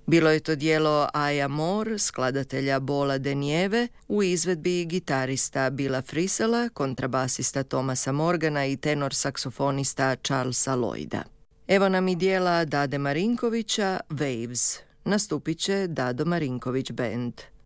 Bilo je to dijelo Ay Amor, skladatelja Bola de Nieve, u izvedbi gitarista Billa Frisella, kontrabasista Thomasa Morgana i tenor saksofonista Charlesa Lloyda. Evo nam i dijela Dade Marinkovića, Waves. Nastupit će Dado Marinković Band.